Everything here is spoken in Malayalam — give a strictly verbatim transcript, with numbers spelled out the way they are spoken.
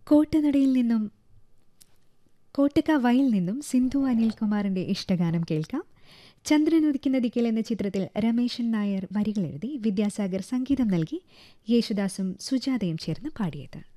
കോട്ടനടയിൽ നിന്നും കോട്ടക്ക വയൽ നിന്നും സിന്ധു അനിൽകുമാറിന്റെ ഇഷ്ടഗാനം കേൾക്കാം. ചന്ദ്രൻ ഉദിക്കുന്ന ദിക്കിൽ എന്ന ചിത്രത്തിൽ രമേശൻ നായർ വരികളെഴുതി വിദ്യാസാഗർ സംഗീതം നൽകി യേശുദാസും സുജാതയും ചേർന്ന് പാടിയത്.